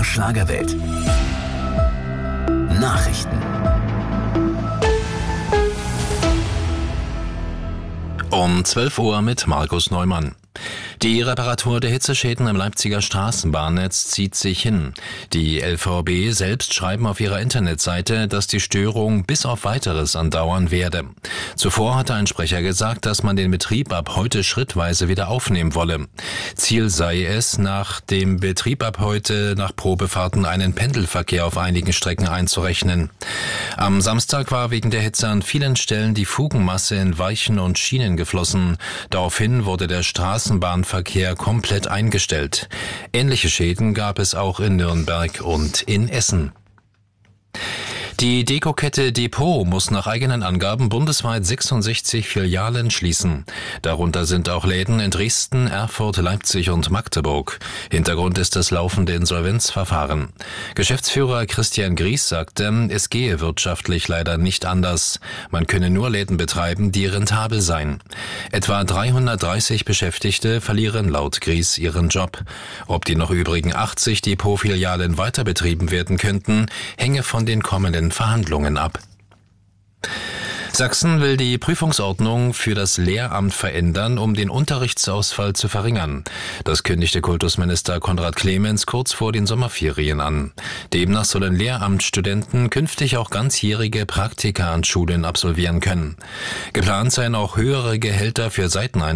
MDR Schlagerwelt. Nachrichten. Um 12 Uhr mit Markus Neumann. Die Reparatur der Hitzeschäden im Leipziger Straßenbahnnetz zieht sich hin. Die LVB selbst schreiben auf ihrer Internetseite, dass die Störung bis auf Weiteres andauern werde. Zuvor hatte ein Sprecher gesagt, dass man den Betrieb ab heute schrittweise wieder aufnehmen wolle. Ziel sei es, nach dem Betrieb ab heute nach Probefahrten einen Pendelverkehr auf einigen Strecken einzurechnen. Am Samstag war wegen der Hitze an vielen Stellen die Fugenmasse in Weichen und Schienen geflossen. Daraufhin wurde der Straßenbahnverkehr komplett eingestellt. Ähnliche Schäden gab es auch in Nürnberg und in Essen. Die Dekokette Depot muss nach eigenen Angaben bundesweit 66 Filialen schließen. Darunter sind auch Läden in Dresden, Erfurt, Leipzig und Magdeburg. Hintergrund ist das laufende Insolvenzverfahren. Geschäftsführer Christian Gries sagte, es gehe wirtschaftlich leider nicht anders. Man könne nur Läden betreiben, die rentabel seien. Etwa 330 Beschäftigte verlieren laut Gries ihren Job. Ob die noch übrigen 80 Depot-Filialen weiter betrieben werden könnten, hänge von den kommenden Verhandlungen ab. Sachsen will die Prüfungsordnung für das Lehramt verändern, um den Unterrichtsausfall zu verringern. Das kündigte Kultusminister Konrad Clemens kurz vor den Sommerferien an. Demnach sollen Lehramtsstudenten künftig auch ganzjährige Praktika an Schulen absolvieren können. Geplant seien auch höhere Gehälter für Seiteneinsätze